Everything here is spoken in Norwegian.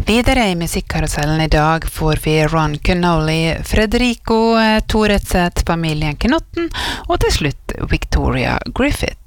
Videre I musikkarusellen I dag får vi Ron Kenoly, Frederico Toreseth, familien Knotten, og til slutt Victoria Griffith.